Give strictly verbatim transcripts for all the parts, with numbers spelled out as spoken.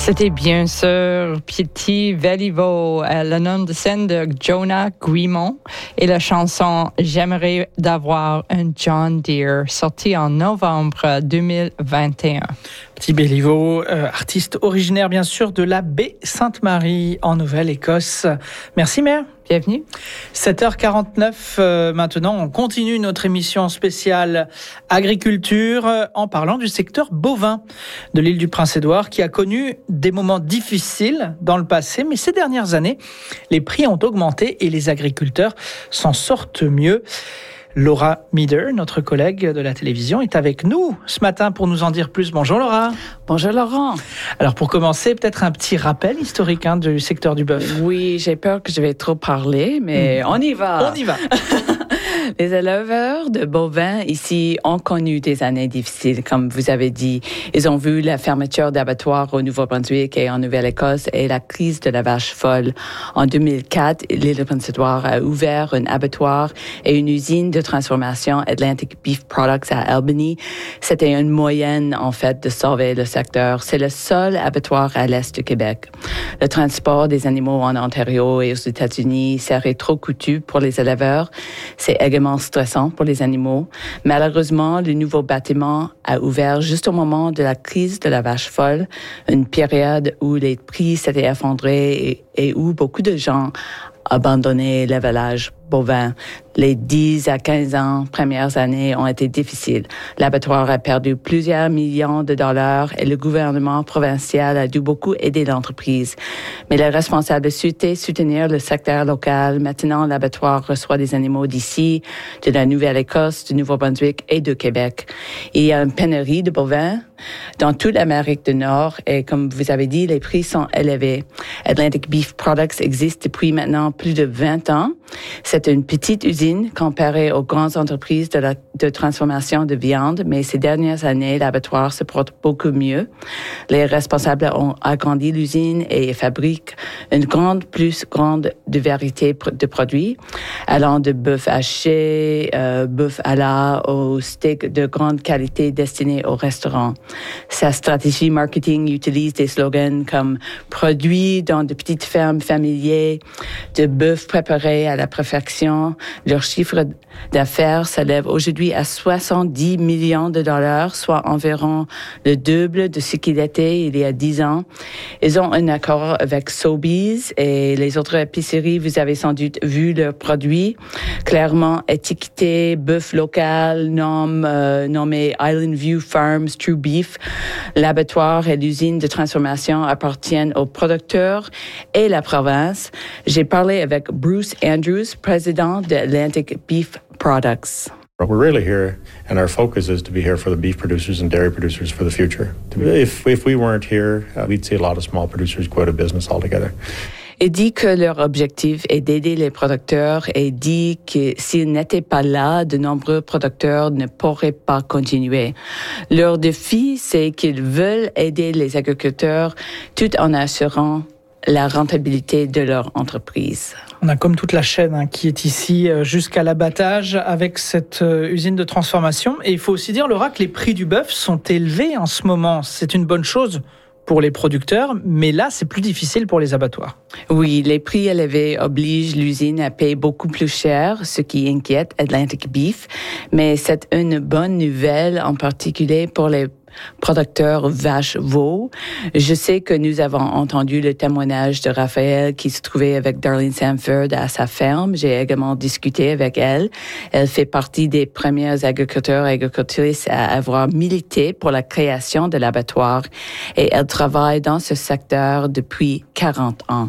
C'était bien sûr Petit Velivo, euh, le nom de scène de Jonah Guimont et la chanson J'aimerais d'avoir un John Deere, sortie en novembre deux mille vingt et un. Petit Velivo, euh, artiste originaire bien sûr de la baie Sainte-Marie en Nouvelle-Écosse. Merci Mère. Bienvenue. sept heures quarante-neuf, euh, maintenant, on continue notre émission spéciale agriculture euh, en parlant du secteur bovin de l'île du Prince-Édouard qui a connu des moments difficiles dans le passé, mais ces dernières années, les prix ont augmenté et les agriculteurs s'en sortent mieux. Laura Meeder, notre collègue de la télévision, est avec nous ce matin pour nous en dire plus. Bonjour Laura. Bonjour Laurent. Alors pour commencer, peut-être un petit rappel historique hein, du secteur du bœuf. Oui, j'ai peur que je vais trop parler, mais mmh. on y va. On y va. Les éleveurs de bovins ici ont connu des années difficiles, comme vous avez dit. Ils ont vu la fermeture d'abattoirs au Nouveau-Brunswick et en Nouvelle-Écosse et la crise de la vache folle. En deux mille quatre, l'île de Prince-Édouard a ouvert un abattoir et une usine de transformation Atlantic Beef Products à Albany. C'était une moyenne, en fait, de sauver le secteur. C'est le seul abattoir à l'est du Québec. Le transport des animaux en Ontario et aux États-Unis serait trop coûteux pour les éleveurs. C'est également stressant pour les animaux. Malheureusement, le nouveau bâtiment a ouvert juste au moment de la crise de la vache folle, une période où les prix s'étaient effondrés et, et où beaucoup de gens abandonnaient l'élevage bovin. Les dix à quinze ans, premières années, ont été difficiles. L'abattoir a perdu plusieurs millions de dollars et le gouvernement provincial a dû beaucoup aider l'entreprise. Mais les responsables souhaitaient soutenir le secteur local. Maintenant, l'abattoir reçoit des animaux d'ici, de la Nouvelle-Écosse, du Nouveau-Brunswick et de Québec. Il y a une pénurie de bovins dans toute l'Amérique du Nord et comme vous avez dit, les prix sont élevés. Atlantic Beef Products existe depuis maintenant plus de vingt ans. C'est une petite usine comparée aux grandes entreprises de, la, de transformation de viande, mais ces dernières années, l'abattoir se porte beaucoup mieux. Les responsables ont agrandi l'usine et fabriquent une grande, plus grande diversité de produits, allant de bœuf haché, euh, bœuf à la, au steak de grande qualité destiné au restaurant. Sa stratégie marketing utilise des slogans comme « produits dans de petites fermes familières »,« de bœuf préparé à la perfection ». Leur chiffre d'affaires s'élève aujourd'hui à soixante-dix millions de dollars, soit environ le double de ce qu'il était il y a dix ans. Ils ont un accord avec Sobeys et les autres épiceries. Vous avez sans doute vu leurs produits clairement étiquetés, bœuf local, nom, euh, nommé Island View Farms True Beef. L'abattoir et l'usine de transformation appartiennent aux producteurs et la province. J'ai parlé avec Bruce Andrews, président de Atlantic Beef Products. We're really here, and our focus is to be here for the beef producers and dairy producers for the future. If if we weren't here, uh, we'd see a lot of small producers go out of business altogether. Il dit que leur objectif est d'aider les producteurs et dit que s'ils n'étaient pas là, de nombreux producteurs ne pourraient pas continuer. Leur défi, c'est qu'ils veulent aider les agriculteurs tout en assurant la rentabilité de leur entreprise. On a comme toute la chaîne hein, qui est ici euh, jusqu'à l'abattage avec cette euh, usine de transformation. Et il faut aussi dire, Laura, que les prix du bœuf sont élevés en ce moment. C'est une bonne chose pour les producteurs, mais là, c'est plus difficile pour les abattoirs. Oui, les prix élevés obligent l'usine à payer beaucoup plus cher, ce qui inquiète Atlantic Beef. Mais c'est une bonne nouvelle, en particulier pour les producteur vache-veau. Je sais que nous avons entendu le témoignage de Raphaël qui se trouvait avec Darlene Sanford à sa ferme. J'ai également discuté avec elle. Elle fait partie des premiers agriculteurs et agricultrices à avoir milité pour la création de l'abattoir et elle travaille dans ce secteur depuis quarante ans.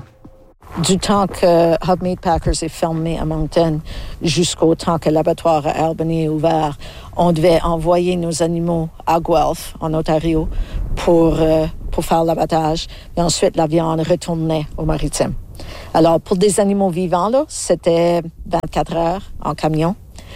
Du temps que Hub Meat Packers est fermé à Moncton jusqu'au temps que l'abattoir à Albany est ouvert, on devait envoyer nos animaux à Guelph, en Ontario, pour, euh, pour faire l'abattage. Et ensuite, la viande retournait au maritime. Alors, pour des animaux vivants, là, c'était vingt-quatre heures en camion.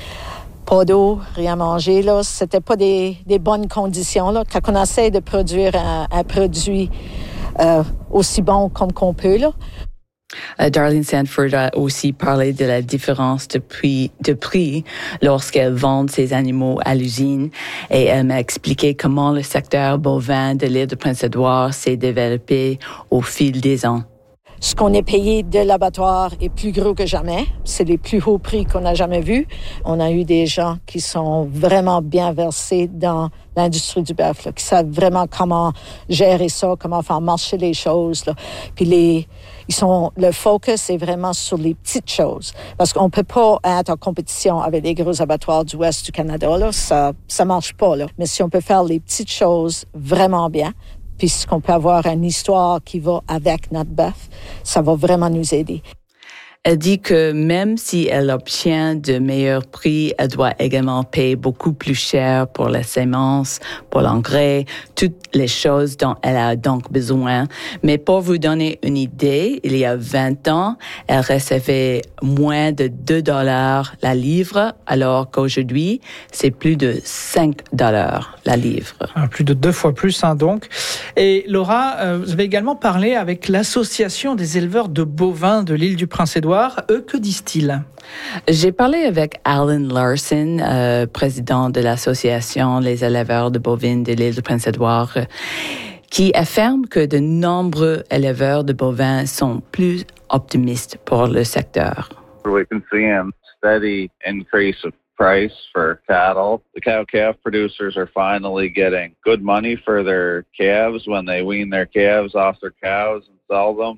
Pas d'eau, rien à manger, là. C'était pas des, des bonnes conditions, là. Quand on essaie de produire un, un produit euh, aussi bon comme qu'on peut, là, Uh, Darlene Sanford a aussi parlé de la différence de prix, de prix lorsqu'elle vend ses animaux à l'usine et elle m'a expliqué comment le secteur bovin de l'île de Prince-Édouard s'est développé au fil des ans. Ce qu'on est payé de l'abattoir est plus gros que jamais. C'est les plus hauts prix qu'on a jamais vus. On a eu des gens qui sont vraiment bien versés dans l'industrie du bœuf, là, qui savent vraiment comment gérer ça, comment faire marcher les choses, là. Puis les, ils sont, le focus est vraiment sur les petites choses. Parce qu'on peut pas être en compétition avec les gros abattoirs du ouest du Canada, là. Ça, ça marche pas, là. Mais si on peut faire les petites choses vraiment bien, puisqu'on peut avoir une histoire qui va avec notre bœuf, ça va vraiment nous aider. Elle dit que même si elle obtient de meilleurs prix, elle doit également payer beaucoup plus cher pour la sémence, pour l'engrais, toutes les choses dont elle a donc besoin. Mais pour vous donner une idée, il y a vingt ans, elle recevait moins de deux dollars la livre, alors qu'aujourd'hui, c'est plus de cinq dollars la livre. Ah, plus de deux fois plus, hein, donc. Et Laura, euh, vous avez également parlé avec l'Association des éleveurs de bovins de l'île du Prince-Édouard. Eux, que disent-ils? J'ai parlé avec Alan Larson, euh, président de l'association Les éleveurs de bovines de l'île de Prince-Édouard, euh, qui affirme que de nombreux éleveurs de bovins sont plus optimistes pour le secteur. We can see a steady increase of price for cattle. The cow-calf producers are finally getting good money for their calves when they wean their calves off their cows and sell them.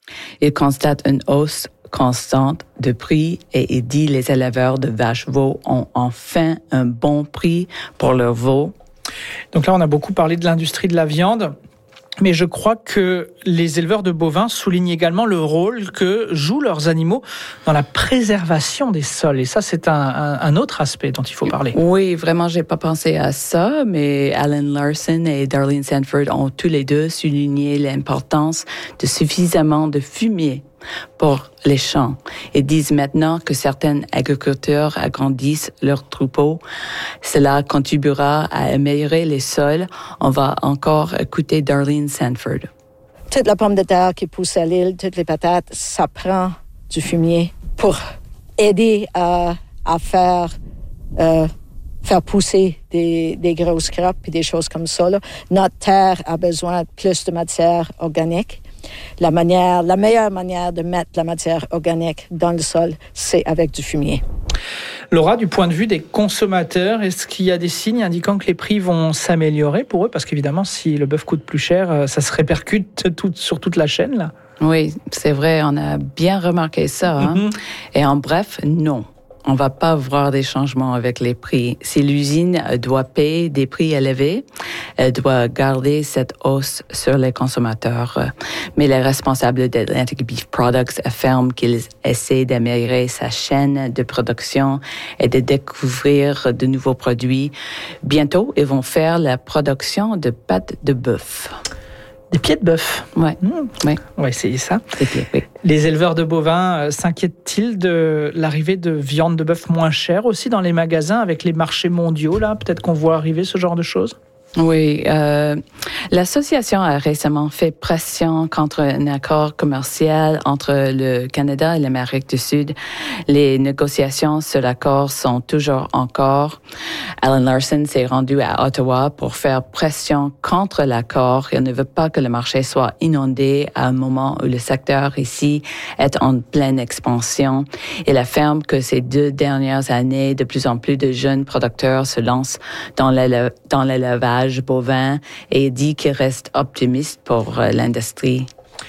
Il constate une hausse constante de prix et il dit les éleveurs de vaches veaux ont enfin un bon prix pour leurs veaux. Donc là, on a beaucoup parlé de l'industrie de la viande, mais je crois que les éleveurs de bovins soulignent également le rôle que jouent leurs animaux dans la préservation des sols. Et ça, c'est un, un, un autre aspect dont il faut parler. Oui, vraiment, j'ai pas pensé à ça, mais Alan Larson et Darlene Sanford ont tous les deux souligné l'importance de suffisamment de fumier pour les champs et disent maintenant que certains agriculteurs agrandissent leurs troupeaux. Cela contribuera à améliorer les sols. On va encore écouter Darlene Sanford. Toute la pomme de terre qui pousse à l'île, toutes les patates, ça prend du fumier pour aider à, à faire, euh, faire pousser des, des grosses crêpes et des choses comme ça, là. Notre terre a besoin de plus de matière organique. La manière, la meilleure manière de mettre la matière organique dans le sol, c'est avec du fumier. Laura, du point de vue des consommateurs, est-ce qu'il y a des signes indiquant que les prix vont s'améliorer pour eux? Parce qu'évidemment, si le bœuf coûte plus cher, ça se répercute tout, sur toute la chaîne, là. Oui, c'est vrai, on a bien remarqué ça. Hein? Mm-hmm. Et en bref, non. On va pas voir des changements avec les prix. Si l'usine doit payer des prix élevés, elle doit garder cette hausse sur les consommateurs. Mais les responsables d'Atlantic Beef Products affirment qu'ils essaient d'améliorer sa chaîne de production et de découvrir de nouveaux produits. Bientôt, ils vont faire la production de pâtes de bœuf. Des pieds de bœuf. Ouais. Mmh. Ouais. On va essayer ça. Des pieds, oui. Les éleveurs de bovins euh, s'inquiètent-ils de l'arrivée de viande de bœuf moins chère aussi dans les magasins avec les marchés mondiaux là? Peut-être qu'on voit arriver ce genre de choses? Oui, euh, l'association a récemment fait pression contre un accord commercial entre le Canada et l'Amérique du Sud. Les négociations sur l'accord sont toujours en cours. Alan Larson s'est rendu à Ottawa pour faire pression contre l'accord. Il ne veut pas que le marché soit inondé à un moment où le secteur ici est en pleine expansion. Il affirme que ces deux dernières années, de plus en plus de jeunes producteurs se lancent dans l'élevage, dans l'élevage bovin et dit qu'il reste optimiste pour euh, l'industrie.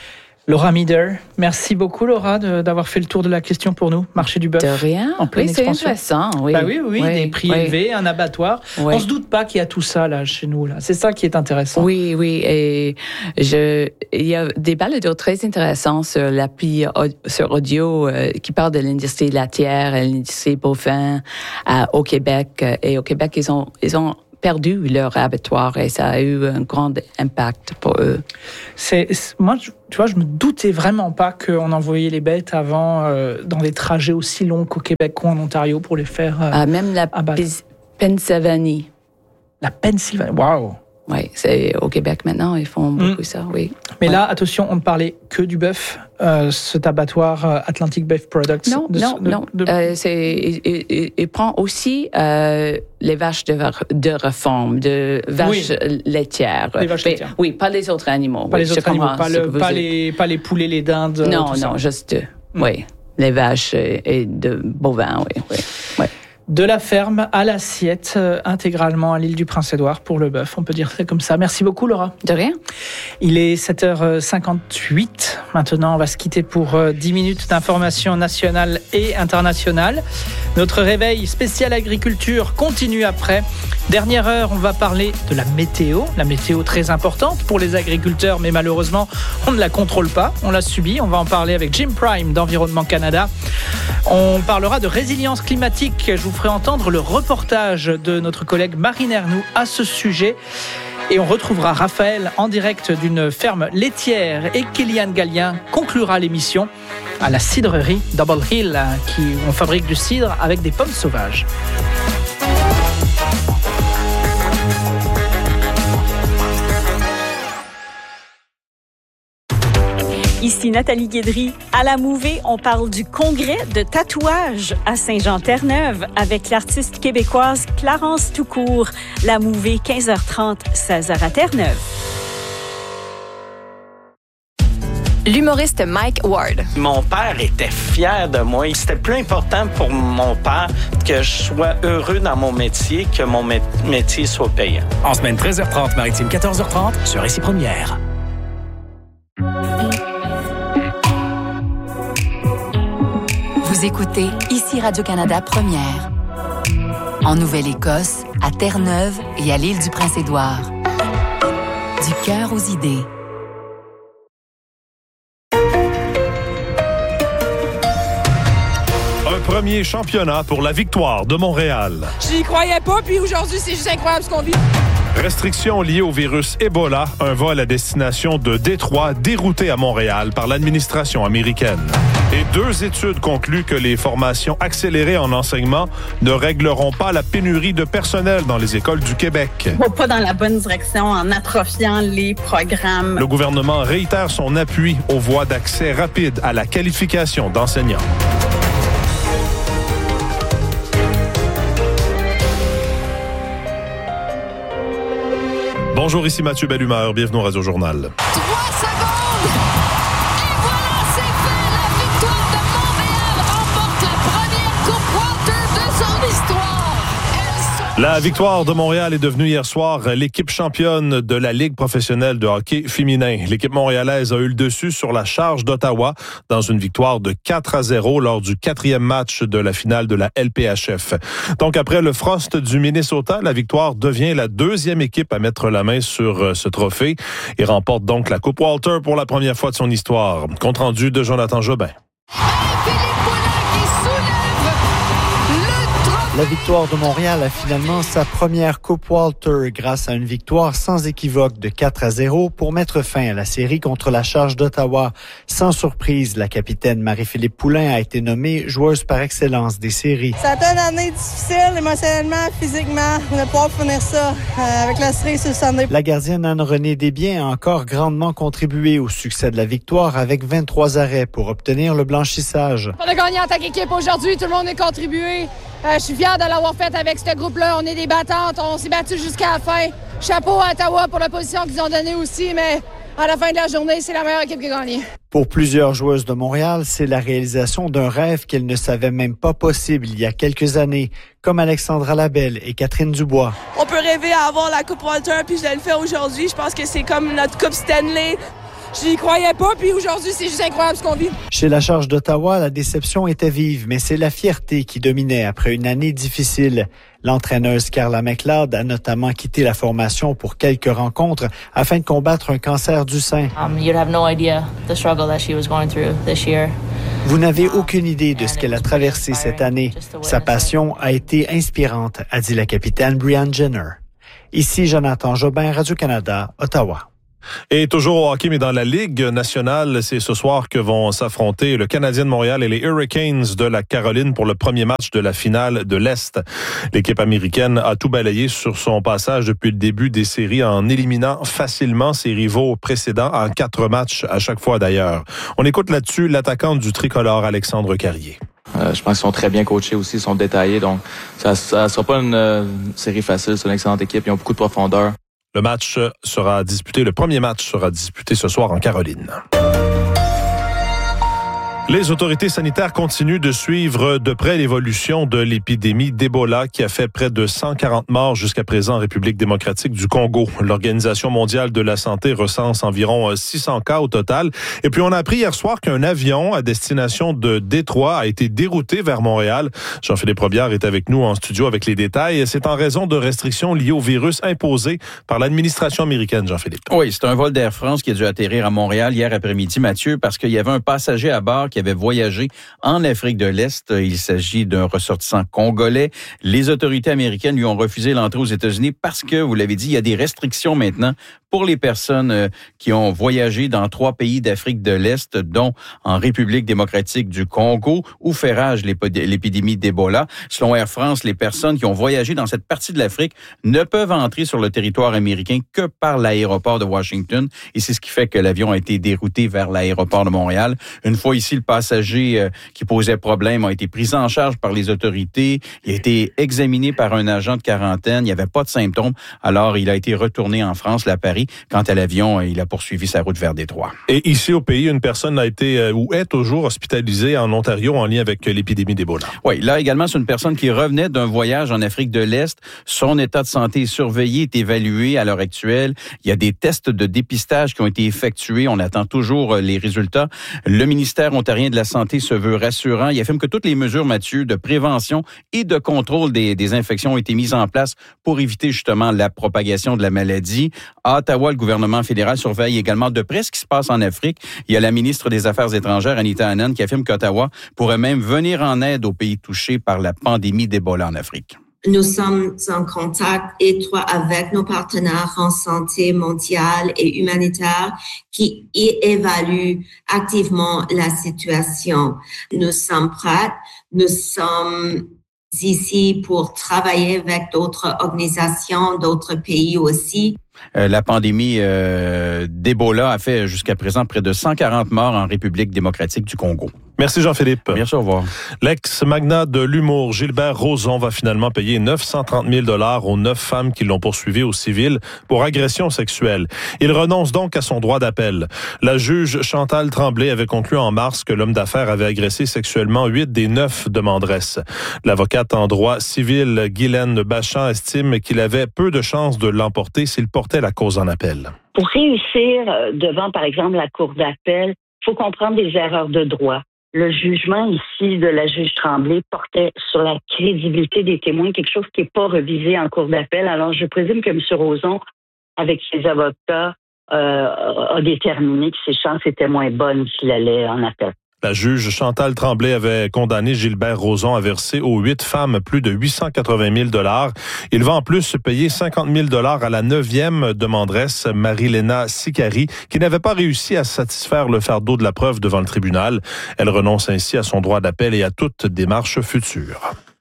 Laura Meeder, merci beaucoup Laura de, d'avoir fait le tour de la question pour nous. Marché du bœuf. De rien. En pleine oui, expansion. C'est intéressant. Oui, bah oui, oui, oui, des prix oui. élevés, un abattoir. Oui. On se doute pas qu'il y a tout ça là chez nous là. C'est ça qui est intéressant. Oui, oui, et je, il y a des balados très intéressants sur l'appli sur audio euh, qui parlent de l'industrie laitière et l'industrie bovine euh, au Québec. Et au Québec, ils ont, ils ont perdu leur abattoir et ça a eu un grand impact pour eux. C'est, moi, tu vois, je me doutais vraiment pas qu'on envoyait les bêtes avant euh, dans des trajets aussi longs qu'au Québec ou en Ontario pour les faire euh, ah, même la abattre. P- Pennsylvanie. La Pennsylvanie, waouh! Oui, c'est au Québec maintenant, ils font beaucoup mmh. ça, oui. Mais ouais. là, attention, on ne parlait que du bœuf, euh, cet abattoir euh, Atlantic Beef Products. Non, de, non, de, non. De... Euh, c'est, il, il, il prend aussi euh, les vaches de, de reforme, de vaches oui. laitières. Les vaches laitières. Mais, oui, pas les autres animaux. Pas oui, les autres animaux, pas, le, pas, les, pas les poulets, les dindes. Non, tout non, ça. juste, mmh. oui, les vaches et de bovins, oui, oui, oui. De la ferme à l'assiette, euh, intégralement à l'île du Prince-Édouard pour le bœuf, on peut dire ça comme ça. Merci beaucoup Laura. De rien. Il est sept heures cinquante-huit. Maintenant, on va se quitter pour euh, dix minutes d'information nationale et internationale. Notre réveil spécial agriculture continue après. Dernière heure, on va parler de la météo. La météo très importante pour les agriculteurs, mais malheureusement, on ne la contrôle pas. On l'a subie. On va en parler avec Jim Prime d'Environnement Canada. On parlera de résilience climatique. Je vous ferai entendre le reportage de notre collègue Marine Ernoux à ce sujet. Et on retrouvera Raphaël en direct d'une ferme laitière et Kéliane Gallien conclura l'émission à la cidrerie Double Hill, qui on fabrique du cidre avec des pommes sauvages. Ici Nathalie Guédry. À la Mouvée, on parle du congrès de tatouage à Saint-Jean-Terre-Neuve avec l'artiste québécoise Clarence Toucourt. La Mouvée, quinze heures trente, seize heures à Terre-Neuve. L'humoriste Mike Ward. Mon père était fier de moi. C'était plus important pour mon père que je sois heureux dans mon métier que mon mé- métier soit payant. En semaine treize heures trente, Maritime quatorze heures trente, sur Ici Première. Vous écoutez Ici Radio-Canada Première. En Nouvelle-Écosse, à Terre-Neuve et à l'île du Prince-Édouard. Du cœur aux idées. Un premier championnat pour la victoire de Montréal. J'y croyais pas, puis aujourd'hui, c'est juste incroyable ce qu'on vit. Restrictions liées au virus Ebola, un vol à destination de Détroit dérouté à Montréal par l'administration américaine. Et deux études concluent que les formations accélérées en enseignement ne régleront pas la pénurie de personnel dans les écoles du Québec. On va pas dans la bonne direction en atrophiant les programmes. Le gouvernement réitère son appui aux voies d'accès rapide à la qualification d'enseignants. Bonjour, ici Mathieu Bellumeur. Bienvenue au Radio Journal. Trois secondes! Et voilà, c'est fait! La victoire de Montréal remporte la première Coupe Walter de son histoire. Sont... La victoire de Montréal est devenue hier soir l'équipe championne de la Ligue professionnelle de hockey féminin. L'équipe montréalaise a eu le dessus sur la Charge d'Ottawa dans une victoire de quatre à zéro lors du quatrième match de la finale de la L P H F. Donc, après le Frost du Minnesota, la victoire devient la deuxième équipe à mettre la main sur ce trophée et remporte donc la Coupe Walter pour la première fois de son histoire. Compte rendu de Jonathan Jobin. La victoire de Montréal a finalement sa première Coupe Walter grâce à une victoire sans équivoque de quatre à zéro pour mettre fin à la série contre la Charge d'Ottawa. Sans surprise, la capitaine Marie-Philippe Poulin a été nommée joueuse par excellence des séries. Ça a été une année difficile, émotionnellement, physiquement, de pouvoir finir ça euh, avec la série sur le Sunday. La gardienne Anne-Renée Desbiens a encore grandement contribué au succès de la victoire avec vingt-trois arrêts pour obtenir le blanchissage. On a gagné en tant qu'équipe aujourd'hui, tout le monde a contribué. Euh, je suis fier de l'avoir fait avec ce groupe-là. On est des battantes, on s'est battus jusqu'à la fin. Chapeau à Ottawa pour la position qu'ils ont donnée aussi, mais à la fin de la journée, c'est la meilleure équipe qui a gagné. Pour plusieurs joueuses de Montréal, c'est la réalisation d'un rêve qu'elles ne savaient même pas possible il y a quelques années, comme Alexandra Labelle et Catherine Dubois. On peut rêver à avoir la Coupe Walter, puis je le fais aujourd'hui. Je pense que c'est comme notre Coupe Stanley. J'y croyais pas, puis aujourd'hui, c'est juste incroyable ce qu'on vit. Chez la Charge d'Ottawa, la déception était vive, mais c'est la fierté qui dominait après une année difficile. L'entraîneuse Carla McLeod a notamment quitté la formation pour quelques rencontres afin de combattre un cancer du sein. Um, you'd have no idea the struggle that she was going through this year. Vous n'avez aucune idée de ce qu'elle a traversé cette année. Sa passion a été inspirante, a dit la capitaine Brianne Jenner. Ici Jonathan Jobin, Radio-Canada, Ottawa. Et toujours au hockey, mais dans la Ligue nationale, c'est ce soir que vont s'affronter le Canadien de Montréal et les Hurricanes de la Caroline pour le premier match de la finale de l'Est. L'équipe américaine a tout balayé sur son passage depuis le début des séries en éliminant facilement ses rivaux précédents en quatre matchs à chaque fois d'ailleurs. On écoute là-dessus l'attaquant du tricolore Alexandre Carrier. Euh, je pense qu'ils sont très bien coachés aussi, ils sont détaillés, donc ça ne sera pas une euh, série facile, c'est une excellente équipe, ils ont beaucoup de profondeur. Le match sera disputé, le premier match sera disputé ce soir en Caroline. Les autorités sanitaires continuent de suivre de près l'évolution de l'épidémie d'Ebola qui a fait près de cent quarante morts jusqu'à présent en République démocratique du Congo. L'Organisation mondiale de la santé recense environ six cents cas au total. Et puis on a appris hier soir qu'un avion à destination de Détroit a été dérouté vers Montréal. Jean-Philippe Robillard est avec nous en studio avec les détails. C'est en raison de restrictions liées au virus imposées par l'administration américaine, Jean-Philippe. Oui, c'est un vol d'Air France qui a dû atterrir à Montréal hier après-midi, Mathieu, parce qu'il y avait un passager à bord qui avait voyagé en Afrique de l'Est. Il s'agit d'un ressortissant congolais. Les autorités américaines lui ont refusé l'entrée aux États-Unis parce que, vous l'avez dit, il y a des restrictions maintenant pour les personnes qui ont voyagé dans trois pays d'Afrique de l'Est, dont en République démocratique du Congo, où fait rage l'épidémie d'Ebola. Selon Air France, les personnes qui ont voyagé dans cette partie de l'Afrique ne peuvent entrer sur le territoire américain que par l'aéroport de Washington. Et c'est ce qui fait que l'avion a été dérouté vers l'aéroport de Montréal. Une fois ici, le passager qui posait problème a été pris en charge par les autorités. Il a été examiné par un agent de quarantaine. Il n'y avait pas de symptômes. Alors, il a été retourné en France, à Paris. Quant à l'avion, il a poursuivi sa route vers Détroit. Et ici au pays, une personne a été euh, ou est toujours hospitalisée en Ontario en lien avec l'épidémie d'Ebola. Oui, là également, c'est une personne qui revenait d'un voyage en Afrique de l'Est. Son état de santé est surveillé, est évalué à l'heure actuelle. Il y a des tests de dépistage qui ont été effectués. On attend toujours les résultats. Le ministère ontarien de la Santé se veut rassurant. Il affirme que toutes les mesures, Mathieu, de prévention et de contrôle des, des infections ont été mises en place pour éviter justement la propagation de la maladie. À Ottawa, le gouvernement fédéral surveille également de près ce qui se passe en Afrique. Il y a la ministre des Affaires étrangères, Anita Anand, qui affirme qu'Ottawa pourrait même venir en aide aux pays touchés par la pandémie d'Ebola en Afrique. Nous sommes en contact étroit avec nos partenaires en santé mondiale et humanitaire qui évaluent activement la situation. Nous sommes prêts, nous sommes ici pour travailler avec d'autres organisations, d'autres pays aussi. Euh, la pandémie euh, d'Ebola a fait jusqu'à présent près de cent quarante morts en République démocratique du Congo. Merci Jean-Philippe. Merci, au revoir. L'ex-magnat de l'humour Gilbert Rozon va finalement payer neuf cent trente mille dollars aux neuf femmes qui l'ont poursuivi au civil pour agression sexuelle. Il renonce donc à son droit d'appel. La juge Chantal Tremblay avait conclu en mars que l'homme d'affaires avait agressé sexuellement huit des neuf demanderesses. L'avocate en droit civil Guylaine Bachan estime qu'il avait peu de chances de l'emporter s'il portait la cause en appel. Pour réussir devant, par exemple, la cour d'appel, il faut comprendre des erreurs de droit. Le jugement ici de la juge Tremblay portait sur la crédibilité des témoins, quelque chose qui n'est pas revisé en cour d'appel. Alors, je présume que M. Rozon, avec ses avocats, euh, a déterminé que ses chances étaient moins bonnes s'il allait en appel. La juge Chantal Tremblay avait condamné Gilbert Rozon à verser aux huit femmes plus de huit cent quatre-vingt mille dollars. Il va en plus payer cinquante mille dollars à la neuvième demanderesse, Marie-Léna Sicari, qui n'avait pas réussi à satisfaire le fardeau de la preuve devant le tribunal. Elle renonce ainsi à son droit d'appel et à toute démarche future.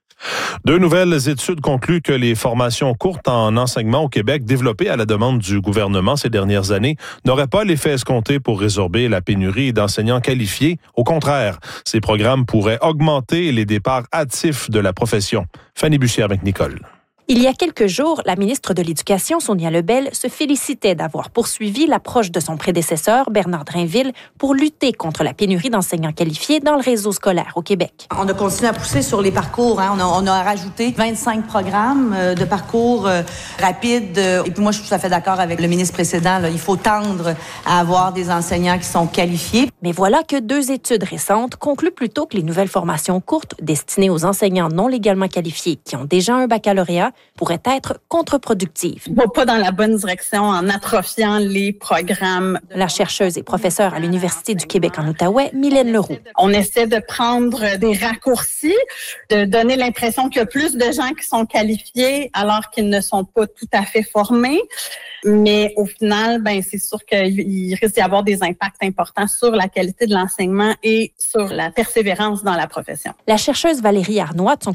Deux nouvelles études concluent que les formations courtes en enseignement au Québec développées à la demande du gouvernement ces dernières années n'auraient pas l'effet escompté pour résorber la pénurie d'enseignants qualifiés. Au contraire, ces programmes pourraient augmenter les départs hâtifs de la profession. Fanny Bussière avec Nicole. Il y a quelques jours, la ministre de l'Éducation, Sonia Lebel, se félicitait d'avoir poursuivi l'approche de son prédécesseur, Bernard Drainville, pour lutter contre la pénurie d'enseignants qualifiés dans le réseau scolaire au Québec. On a continué à pousser sur les parcours. Hein. On, a, on a rajouté vingt-cinq programmes euh, de parcours euh, rapides. Euh, et puis moi, je suis tout à fait d'accord avec le ministre précédent. Là. Il faut tendre à avoir des enseignants qui sont qualifiés. Mais voilà que deux études récentes concluent plutôt que les nouvelles formations courtes destinées aux enseignants non légalement qualifiés qui ont déjà un baccalauréat d'emploi pourrait être contre-productive. On va pas dans la bonne direction en atrophiant les programmes. La chercheuse et professeure à l'Université du Québec en Outaouais, Mylène Leroux. On essaie de prendre des raccourcis, de donner l'impression qu'il y a plus de gens qui sont qualifiés alors qu'ils ne sont pas tout à fait formés. Mais au final, ben c'est sûr qu'il risque d'y avoir des impacts importants sur la qualité de l'enseignement et sur la persévérance dans la profession. La chercheuse Valérie Arnois, de son